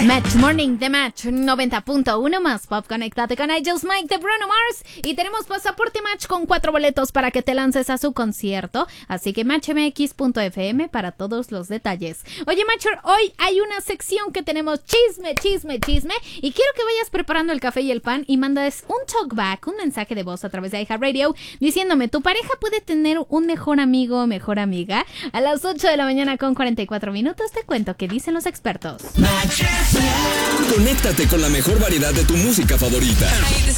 Match Morning de Match 90.1 más Pop. Conéctate con I Just Mike de Bruno Mars. Y tenemos pasaporte Match con 4 boletos para que te lances a su concierto. Así que matchmx.fm para todos los detalles. Oye, Matcher, hoy hay una sección que tenemos chisme. Y quiero que vayas preparando el café y el pan y mandes un talkback, un mensaje de voz a través de iHeartRadio diciéndome: tu pareja puede tener un mejor amigo o mejor amiga. A las 8 de la mañana con 44 minutos te cuento qué dicen los expertos. Conéctate con la mejor variedad de tu música favorita.